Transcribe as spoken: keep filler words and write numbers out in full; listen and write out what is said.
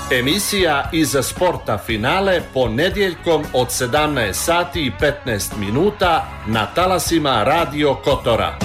Emisija Iza sporta finale ponedjeljkom od sedamnaest sati i petnaest minuta na talasima Radio Kotora.